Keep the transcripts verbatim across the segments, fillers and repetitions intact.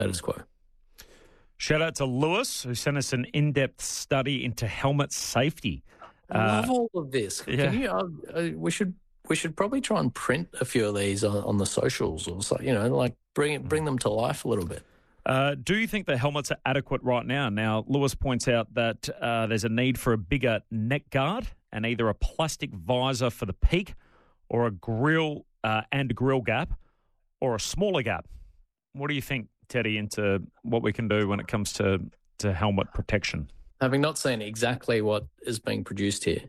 status quo. Shout out to Lewis, who sent us an in-depth study into helmet safety. I love Uh, all of this. yeah. Can you? Uh, uh, we should we should probably try and print a few of these on, on the socials, or so, you know, like bring it, bring them to life a little bit. Uh, do you think the helmets are adequate right now? Now, Lewis points out that uh, there's a need for a bigger neck guard and either a plastic visor for the peak or a grill uh, and grill gap or a smaller gap. What do you think, Teddy, into what we can do when it comes to, to helmet protection? Having not seen exactly what is being produced here,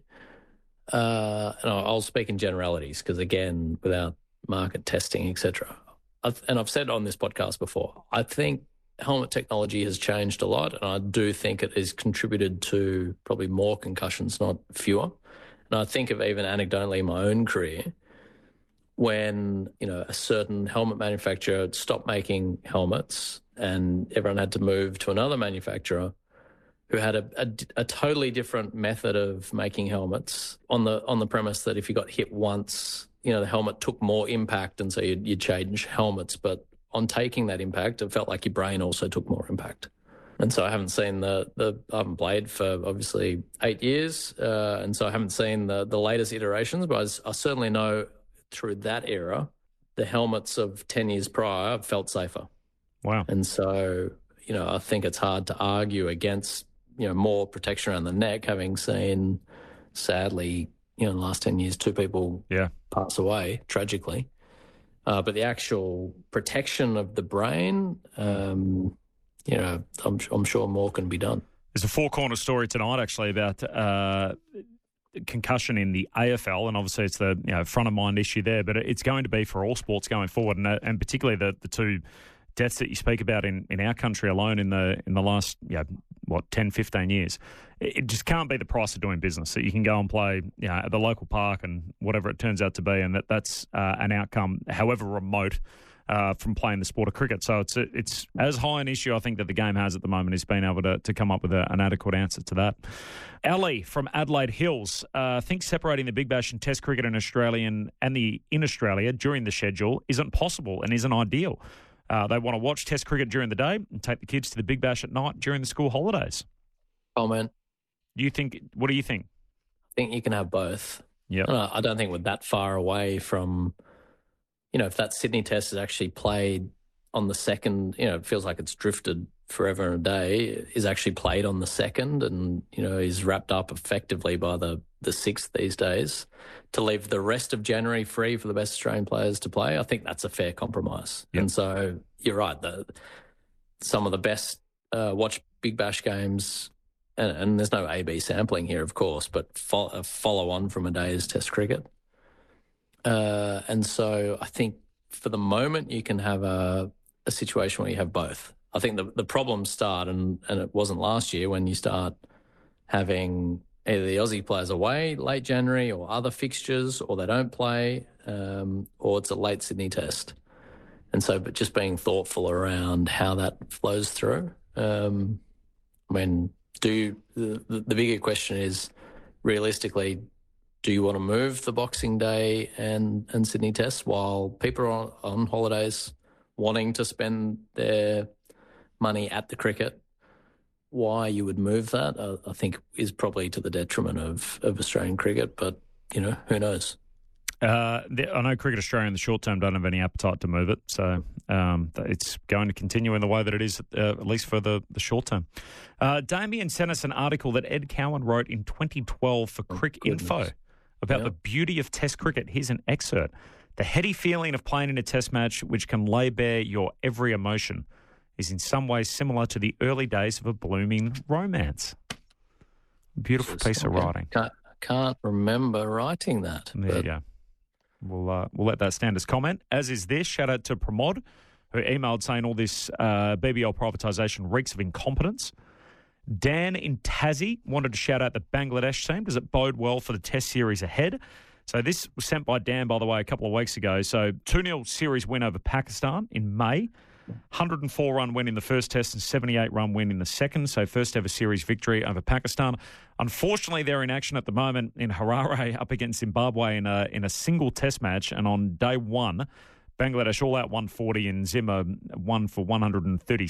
uh, and I'll, I'll speak in generalities because, again, without market testing, et cetera, I've, and I've said on this podcast before, I think helmet technology has changed a lot, and I do think it has contributed to probably more concussions, not fewer. And I think of even anecdotally in my own career, when, you know, a certain helmet manufacturer stopped making helmets and everyone had to move to another manufacturer who had a, a, a totally different method of making helmets on the on the premise that if you got hit once, you know, the helmet took more impact, and so you'd, you'd change helmets. But on taking that impact, it felt like your brain also took more impact. And so I haven't seen the, the I haven't played for obviously eight years, uh, and so I haven't seen the, the latest iterations, but I, I certainly know through that era, the helmets of ten years prior felt safer. Wow. And so, you know, I think it's hard to argue against, you know, more protection around the neck, having seen, sadly, you know, in the last ten years, two people yeah. pass away, tragically. Uh, but the actual protection of the brain, um, you know, I'm, I'm sure more can be done. There's a four-corner story tonight, actually, about uh, concussion in the A F L, and obviously it's the you know front-of-mind issue there, but it's going to be for all sports going forward, and, uh, and particularly the, the two deaths that you speak about in, in our country alone in the in the last, you know, what, ten, fifteen years. It just can't be the price of doing business, that you can go and play, you know, at the local park and whatever it turns out to be, and that that's uh, an outcome, however remote, uh, from playing the sport of cricket. So it's it's as high an issue, I think, that the game has at the moment, is being able to, to come up with a, an adequate answer to that. Ali from Adelaide Hills uh, thinks separating the Big Bash and Test cricket in Australian and the in Australia during the schedule isn't possible and isn't ideal. Uh, they want to watch Test cricket during the day and take the kids to the Big Bash at night during the school holidays. Oh, man. Do you think? What do you think? I think you can have both. Yeah. I don't think we're that far away from, you know, if that Sydney Test is actually played on the second, you know, it feels like it's drifted forever and a day, is actually played on the second and, you know, is wrapped up effectively by the, the sixth these days, to leave the rest of January free for the best Australian players to play. I think that's a fair compromise. Yep. And so you're right, the, some of the best uh, watch Big Bash games, and, and there's no A B sampling here, of course, but fo- a follow on from a day's Test cricket. Uh, and so I think for the moment you can have a, a situation where you have both. I think the, the problems start, and, and it wasn't last year, when you start having either the Aussie players away late January or other fixtures, or they don't play, um, or it's a late Sydney Test. And so, but just being thoughtful around how that flows through. Um, I mean, do you, the, the bigger question is, realistically, do you want to move the Boxing Day and, and Sydney Test while people are on, on holidays wanting to spend their money at the cricket? Why you would move that, uh, I think, is probably to the detriment of, of Australian cricket, but, you know, who knows? Uh, the, I know Cricket Australia in the short term don't have any appetite to move it, so um, it's going to continue in the way that it is, uh, at least for the, the short term. Uh, Damien sent us an article that Ed Cowan wrote in twenty twelve for oh, Crick goodness. Info about yep. the beauty of Test cricket. Here's an excerpt. The heady feeling of playing in a Test match, which can lay bare your every emotion, is in some ways similar to the early days of a blooming romance. Beautiful piece of writing. Can't, can't remember writing that. There you go. We'll, uh, we'll let that stand as comment, as is this. Shout out to Pramod, who emailed saying all this uh, B B L privatisation reeks of incompetence. Dan in Tassie wanted to shout out the Bangladesh team. Does it bode well for the Test series ahead? So this was sent by Dan, by the way, a couple of weeks ago. So two nil series win over Pakistan in May. one hundred four run win in the first Test and seventy-eight run win in the second. So first ever series victory over Pakistan. Unfortunately, they're in action at the moment in Harare up against Zimbabwe in a, in a single Test match. And on day one, Bangladesh all out one forty and Zimmer one for one hundred thirty.